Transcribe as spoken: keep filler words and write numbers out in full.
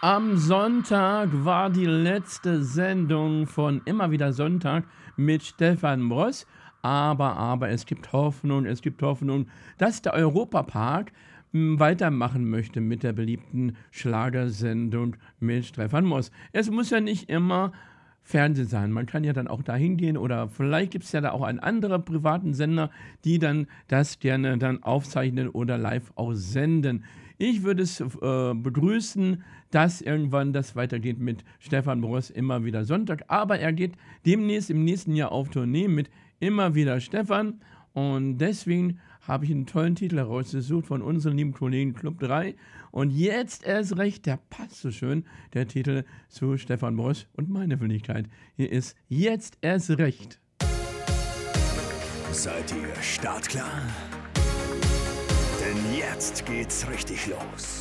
Am Sonntag war die letzte Sendung von Immer wieder Sonntag mit Stefan Bross. Aber, aber es gibt Hoffnung, es gibt Hoffnung, dass der Europapark m, weitermachen möchte mit der beliebten Schlagersendung mit Stefan Moss. Es muss ja nicht immer Fernsehen sein. Man kann ja dann auch da hingehen oder vielleicht gibt es ja da auch einen anderen privaten Sender, die dann das gerne dann aufzeichnen oder live aussenden. Ich würde es äh, begrüßen, dass irgendwann das weitergeht mit Stefan Bross immer wieder Sonntag. Aber er geht demnächst im nächsten Jahr auf Tournee mit immer wieder Stefan. Und deswegen habe ich einen tollen Titel herausgesucht von unserem lieben Kollegen Club drei. Und jetzt erst recht, der passt so schön, der Titel zu Stefan Bross und meine Wenigkeit. Hier ist Jetzt erst recht. Seid ihr startklar? Denn jetzt geht's richtig los.